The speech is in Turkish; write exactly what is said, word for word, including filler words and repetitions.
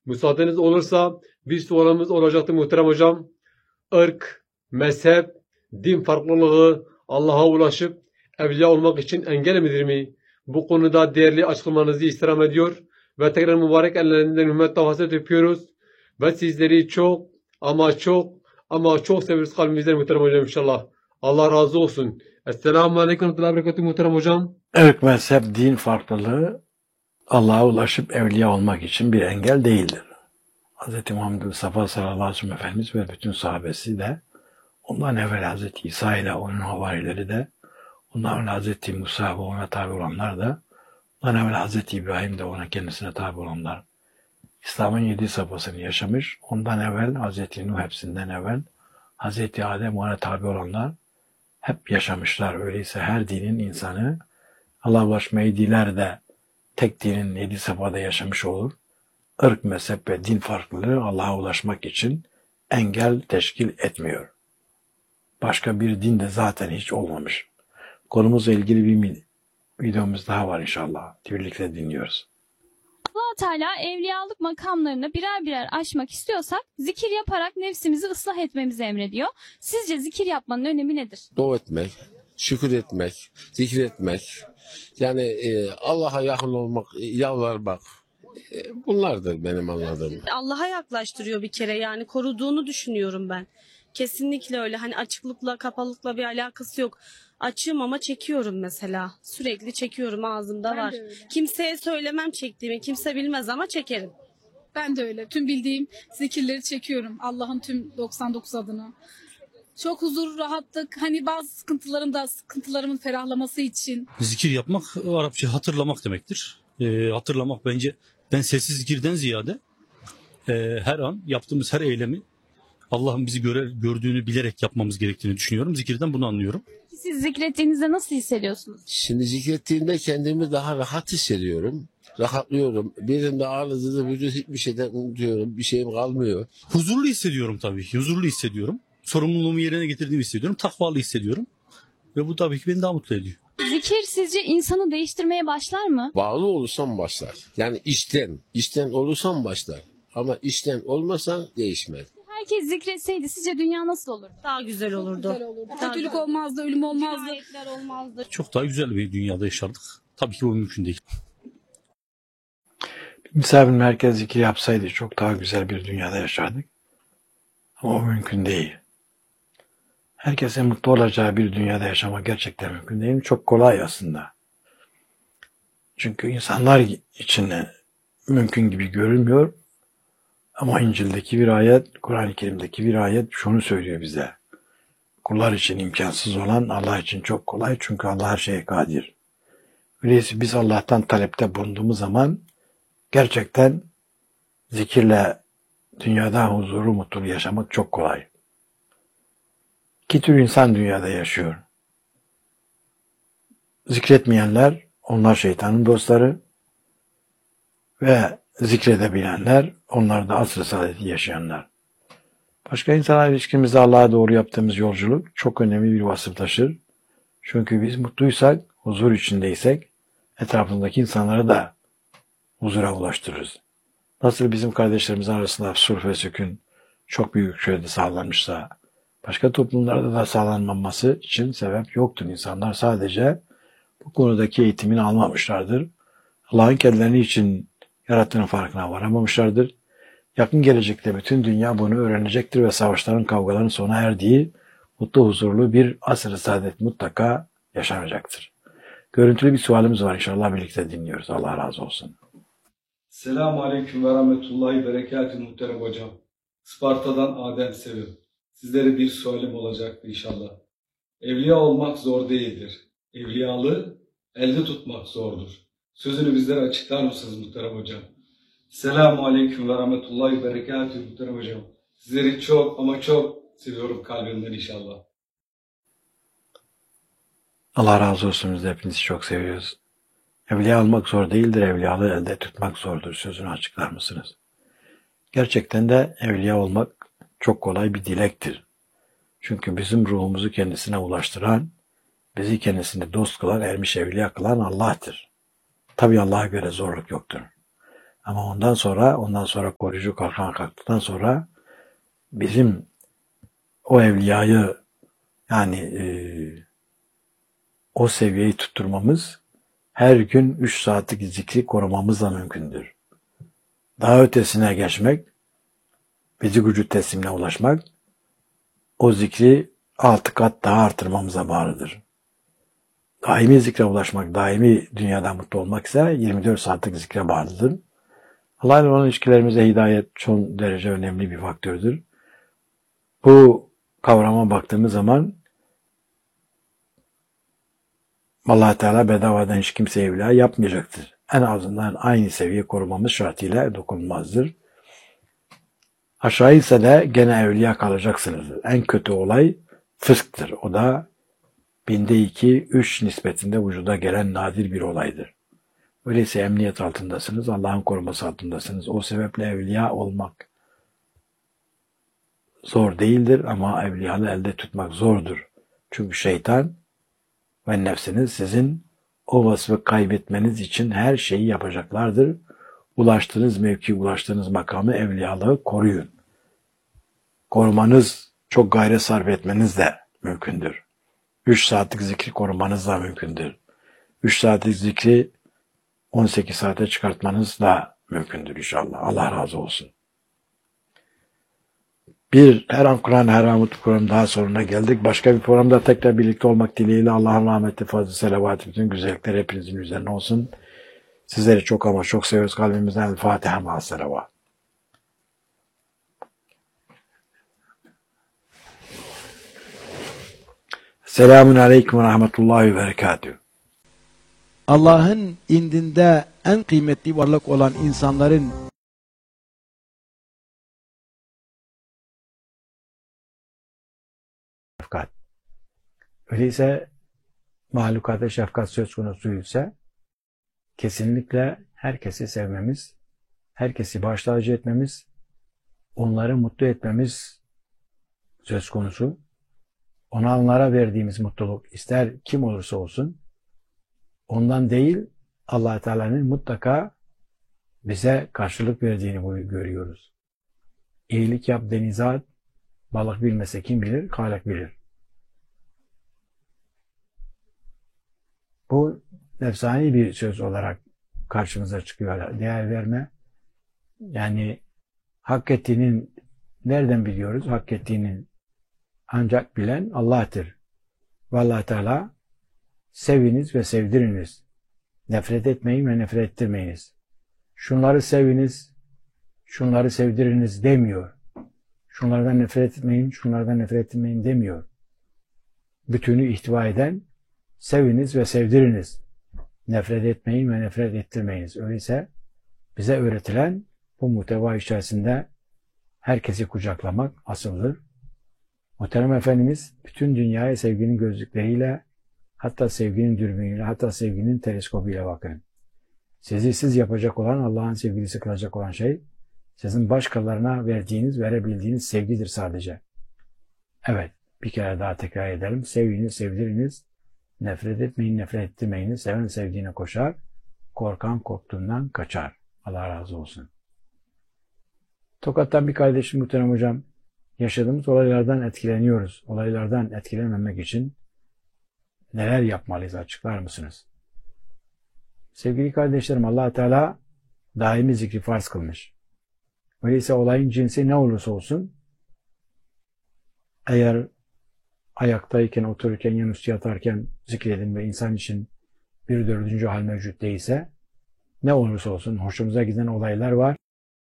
Müsaadeniz olursa bir sualımız olacaktı muhterem hocam. Irk, mezhep, din farklılığı Allah'a ulaşıp evliya olmak için engel midir mi? Bu konuda değerli açıklamanızı istirham ediyor. Ve tekrar mübarek ellerinden hürmetle hasret öpüyoruz. Ve sizleri çok ama çok ama çok seviyoruz kalbimizden muhterem hocam inşallah. Allah razı olsun. Esselamu Aleyküm ve Rahmetullahi ve Berekatuhu muhterem hocam. Irk, mezhep, din farklılığı Allah'a ulaşıp evliya olmak için bir engel değildir. Hz. Muhammed Mustafa sallallahu aleyhi ve sellem Efendimiz ve bütün sahabesi de, ondan evvel Hz. İsa ile onun havarileri de, ondan evvel Hz. Musa ve ona tabi olanlar da, ondan evvel Hz. İbrahim de ona kendisine tabi olanlar, İslam'ın yedi safhasını yaşamış, ondan evvel Hz. Nuh hepsinden evvel, Hz. Adem ona tabi olanlar hep yaşamışlar. Öyleyse her dinin insanı Allah'a ulaşmayı diler de tek dinin yedi safhada yaşamış olur. Irk, mezhep ve din farklılığı Allah'a ulaşmak için engel teşkil etmiyor. Başka bir din de zaten hiç olmamış. Konumuzla ilgili bir videomuz daha var inşallah. Birlikte dinliyoruz. Allah Teala evliyalık makamlarını birer birer aşmak istiyorsak zikir yaparak nefsimizi ıslah etmemizi emrediyor. Sizce zikir yapmanın önemi nedir? Dua etmek, şükür etmek, zikretmek, yani e, Allah'a yakın olmak, yalvarmak. E, bunlardır benim anladığım. Allah'a yaklaştırıyor bir kere, yani koruduğunu düşünüyorum ben. Kesinlikle öyle, hani açıklıkla kapalılıkla bir alakası yok. Açığım ama çekiyorum mesela. Sürekli çekiyorum, ağzımda Ben var. Kimseye söylemem çektiğimi, kimse bilmez ama çekerim. Ben de öyle. Tüm bildiğim zikirleri çekiyorum. Allah'ın tüm doksan dokuz adını. Çok huzur, rahatlık, hani bazı sıkıntılarım da sıkıntılarımın ferahlaması için. Zikir yapmak Arapça hatırlamak demektir. E, hatırlamak bence ben sessiz zikirden ziyade e, her an yaptığımız her eylemi Allah'ın bizi görer, gördüğünü bilerek yapmamız gerektiğini düşünüyorum. Zikirden bunu anlıyorum. Siz zikrettiğinizde nasıl hissediyorsunuz? Şimdi zikrettiğimde kendimi daha rahat hissediyorum. Rahatlıyorum. Birinde ağrıdığında vücut hiçbir şeyden unutuyorum. Bir şeyim kalmıyor. Huzurlu hissediyorum tabii ki. Huzurlu hissediyorum. Sorumluluğumu yerine getirdiğimi hissediyorum. Takvalı hissediyorum. Ve bu tabii ki beni daha mutlu ediyor. Zikir sizce insanı değiştirmeye başlar mı? Bağlı olursam başlar. Yani işten, işten olursam başlar. Ama işten olmasan değişmez. Herkes zikretseydi sizce dünya nasıl olur? Daha güzel olurdu. Güzel olurdu. Kötülük olmazdı, ölüm olmazdı. Cinayetler olmazdı. Çok daha güzel bir dünyada yaşardık. Tabii ki bu mümkün değil. Misafirin herkes zikir yapsaydı çok daha güzel bir dünyada yaşardık. Ama o mümkün değil. Herkesin mutlu olacağı bir dünyada yaşamak gerçekten mümkün değil. Çok kolay aslında. Çünkü insanlar için mümkün gibi görünmüyor. Ama İncil'deki bir ayet, Kur'an-ı Kerim'deki bir ayet şunu söylüyor bize. Kullar için imkansız olan Allah için çok kolay, çünkü Allah her şeye kadir. Öyleyse biz Allah'tan talepte bulunduğumuz zaman gerçekten zikirle dünyada huzuru, mutluluğu yaşamak çok kolay. İki tür insan dünyada yaşıyor. Zikretmeyenler, onlar şeytanın dostları ve zikredebilenler, onlar da asr-ı saadeti yaşayanlar. Başka insanlarla ilişkimizde Allah'a doğru yaptığımız yolculuk çok önemli bir vasıf taşır. Çünkü biz mutluysak, huzur içindeysek, etrafındaki insanları da huzura ulaştırırız. Nasıl bizim kardeşlerimizin arasında sulh ve sükun çok büyük şöyle sağlanmışsa, başka toplumlarda da sağlanmaması için sebep yoktur. İnsanlar sadece bu konudaki eğitimini almamışlardır. Allah'ın kendileri için yarattığının farkına varamamışlardır. Yakın gelecekte bütün dünya bunu öğrenecektir ve savaşların, kavgaların sona erdiği mutlu, huzurlu bir asr-ı saadet mutlaka yaşanacaktır. Görüntülü bir sualimiz var, inşallah birlikte dinliyoruz. Allah razı olsun. Selamun Aleyküm ve Rahmetullahi Berekatuhu muhterem hocam. Isparta'dan Adem Sevim. Sizlere bir sualim olacaktı inşallah. Evliya olmak zor değildir. Evliyalığı elde tutmak zordur. Sözünü bizlere açıklar mısınız muhterem hocam? Selamun Aleyküm ve Rahmetullahi Berekatuhu muhterem hocam. Sizleri çok ama çok seviyorum kalbimden inşallah. Allah razı olsun, biz de hepinizi çok seviyoruz. Evliya olmak zor değildir, evliyalığı elde tutmak zordur. Sözünü açıklar mısınız? Gerçekten de evliya olmak çok kolay bir dilektir. Çünkü bizim ruhumuzu kendisine ulaştıran, bizi kendisine dost kılan, ermiş evliya kılan Allah'tır. Tabi Allah'a göre zorluk yoktur. Ama ondan sonra, ondan sonra koruyucu kalkan kalktıktan sonra bizim o evliyayı yani e, o seviyeyi tutturmamız her gün üç saatlik zikri korumamızla mümkündür. Daha ötesine geçmek, bizi gücü teslimine ulaşmak, o zikri altı kat daha artırmamıza bağlıdır. Daimi zikre ulaşmak, daimi dünyada mutlu olmak ise yirmi dört saatlik zikre bağlıdır. Allah ile olan ilişkilerimize hidayet son derece önemli bir faktördür. Bu kavrama baktığımız zaman Allah Teala bedavadan hiç kimseye evliya yapmayacaktır. En azından aynı seviye korumamız şartıyla dokunulmazdır. Aşağı ise de gene evliya kalacaksınız. En kötü olay fısktır. O da binde iki, üç nispetinde vücuda gelen nadir bir olaydır. Öyleyse emniyet altındasınız, Allah'ın koruması altındasınız. O sebeple evliya olmak zor değildir ama evliyalı elde tutmak zordur. Çünkü şeytan ve nefsiniz sizin o vasfı kaybetmeniz için her şeyi yapacaklardır. Ulaştığınız mevki, ulaştığınız makamı, evliyalığı koruyun. Korumanız, çok gayret sarf etmeniz de mümkündür. üç saatlik zikri korumanız da mümkündür. üç saatlik zikri on sekiz saate çıkartmanız da mümkündür inşallah. Allah razı olsun. Bir her an Kur'an, her an mutlu program daha sonuna geldik. Başka bir programda tekrar birlikte olmak dileğiyle Allah'ın rahmeti, fazlı, selavatı, bütün güzellikler hepinizin üzerine olsun. Sizleri çok ama çok seviyoruz kalbimizden. El Fatiha ma'as selavat. Selamun aleyküm ve rahmetullahi ve berekatuhu. Allah'ın indinde en kıymetli varlık olan insanların şefkat. Öyleyse mahlukata şefkat söz konusuysa kesinlikle herkesi sevmemiz, herkesi baş tacı etmemiz, onları mutlu etmemiz söz konusu. Ona onlara verdiğimiz mutluluk ister kim olursa olsun ondan değil Allah Teala'nın mutlaka bize karşılık verdiğini görüyoruz. İyilik yap denize at, balık bilmese kim bilir, Halik bilir. Bu nefsani bir söz olarak karşımıza çıkıyor. Değer verme. Yani hak ettiğinin nereden biliyoruz? Hak ettiğinin ancak bilen Allah'tır. Ve Allah Teala seviniz ve sevdiriniz. Nefret etmeyin ve nefret ettirmeyiniz. Şunları seviniz, şunları sevdiriniz demiyor. Şunlardan nefret etmeyin, şunlardan nefret etmeyin demiyor. Bütünü ihtiva eden seviniz ve sevdiriniz. Nefret etmeyin ve nefret ettirmeyiniz. Öyleyse bize öğretilen bu muhteva içerisinde herkesi kucaklamak asıldır. Muhterem Efendimiz bütün dünyaya sevginin gözlükleriyle, hatta sevginin dürbünüyle, hatta sevginin teleskobuyla bakın. Sizi siz yapacak olan, Allah'ın sevgilisi kılacak olan şey, sizin başkalarına verdiğiniz, verebildiğiniz sevgidir sadece. Evet, bir kere daha tekrar edelim. Sevginiz, sevdiriniz, nefret etmeyin, nefret ettirmeyiniz. Seven sevdiğine koşar, korkan korktuğundan kaçar. Allah razı olsun. Tokat'tan bir kardeşim muhterem hocam, yaşadığımız olaylardan etkileniyoruz. Olaylardan etkilenmemek için neler yapmalıyız açıklar mısınız? Sevgili kardeşlerim, Allah Teala daimi zikri farz kılmış. Öyleyse olayın cinsi ne olursa olsun, eğer ayaktayken, otururken, yanüstü yatarken zikredin ve insan için bir dördüncü hal mevcut değilse, ne olursa olsun hoşumuza giden olaylar var.